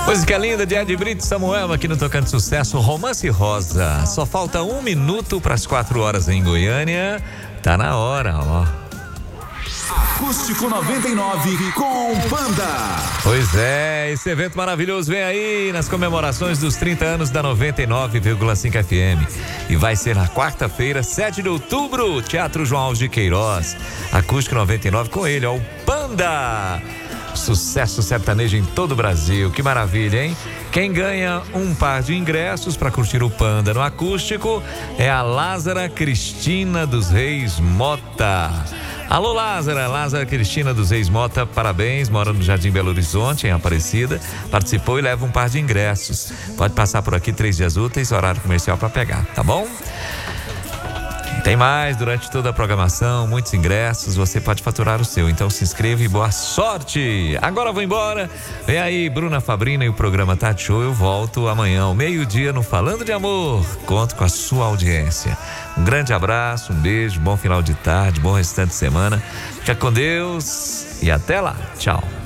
Música linda de Ed Brito e Samuel aqui no Tocando Sucesso, Romance Rosa. Só falta 1 minuto para as 4 horas em Goiânia. Tá na hora, ó. Acústico 99 com Panda. Pois é, esse evento maravilhoso vem aí nas comemorações dos 30 anos da 99,5 FM. E vai ser na quarta-feira, 7 de outubro, Teatro João Alves de Queiroz. Acústico 99 com ele, ó, o Panda. Sucesso sertanejo em todo o Brasil, que maravilha, hein? Quem ganha um par de ingressos para curtir o Panda no acústico é a Lázara Cristina dos Reis Mota. Alô, Lázara Cristina dos Reis Mota, parabéns, mora no Jardim Belo Horizonte, em Aparecida, participou e leva um par de ingressos. Pode passar por aqui 3 dias úteis, horário comercial para pegar, tá bom? Tem mais durante toda a programação, muitos ingressos, você pode faturar o seu, então se inscreva e boa sorte. Agora eu vou embora, vem aí Bruna Fabrina e o programa Tati Show. Eu volto amanhã ao meio-dia no Falando de Amor, conto com a sua audiência. Um grande abraço, um beijo, bom final de tarde, bom restante de semana, fica com Deus e até lá, tchau.